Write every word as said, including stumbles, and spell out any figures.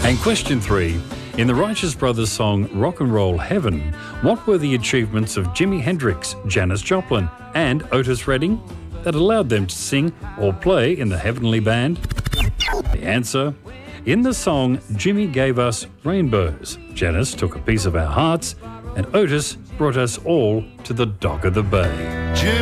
And question three, in the Righteous Brothers song Rock and Roll Heaven, what were the achievements of Jimi Hendrix, Janis Joplin and Otis Redding that allowed them to sing or play in the Heavenly Band? The answer, in the song Jimmy Gave Us Rainbows, Janis took a piece of our hearts and Otis brought us all to the dock of the bay. Jimmy